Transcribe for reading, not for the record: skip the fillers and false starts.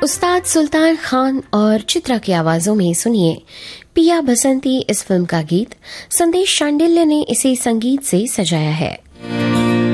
उस्ताद सुल्तान खान और चित्रा की आवाजों में सुनिए पिया बसंती इस फिल्म का गीत। संदेश शांडिल्य ने इसे संगीत से सजाया है।